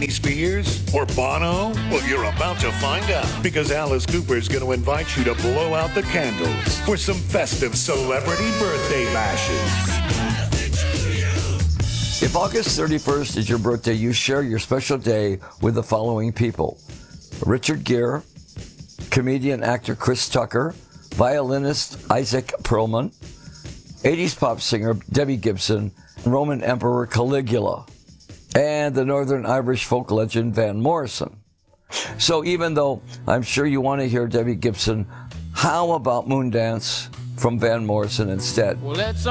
Britney Spears or Bono? Well, you're about to find out because Alice Cooper is going to invite you to blow out the candles for some festive celebrity birthday bashes. If August 31st is your birthday, you share your special day with the following people: Richard Gere, comedian actor Chris Tucker, violinist Isaac Perlman, 80s pop singer Debbie Gibson, Roman Emperor Caligula, and the Northern Irish folk legend Van Morrison. So even though I'm sure you want to hear Debbie Gibson, how about Moondance from Van Morrison instead? Well,